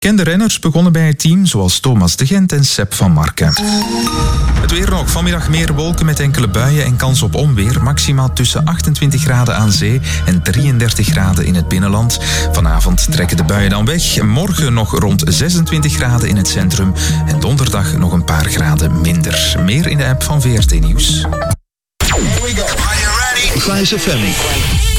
Bekende renners begonnen bij het team, zoals Thomas de Gent en Sepp van Marken. Het weer nog. Vanmiddag meer wolken met enkele buien en kans op onweer. Maximaal tussen 28 graden aan zee en 33 graden in het binnenland. Vanavond trekken de buien dan weg. Morgen nog rond 26 graden in het centrum. En donderdag nog een paar graden minder. Meer in de app van VRT Nieuws. Here we go. Are you ready? Vice FM.